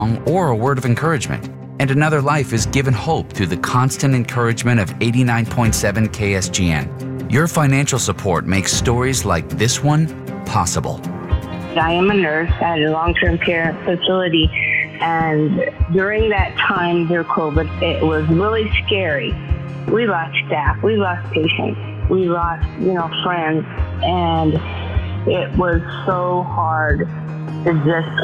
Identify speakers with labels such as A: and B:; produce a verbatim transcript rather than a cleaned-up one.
A: or a word of encouragement. And another life is given hope through the constant encouragement of eighty-nine point seven K S G N. Your financial support makes stories like this one possible.
B: I am a nurse at a long-term care facility, and during that time, during COVID, it was really scary. We lost staff, we lost patients, we lost, you know, friends, and it was so hard to just